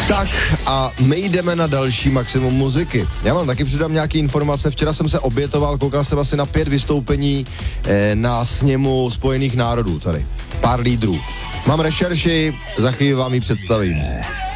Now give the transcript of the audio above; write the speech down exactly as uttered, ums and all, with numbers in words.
Tak a my jdeme na další maximum muziky. Já vám taky přidám nějaké informace. Včera jsem se obětoval, koukal jsem asi na pět vystoupení eh, na sněmu Spojených národů tady. Pár lídrů. Mám rešerši, za chvíli vám ji představím.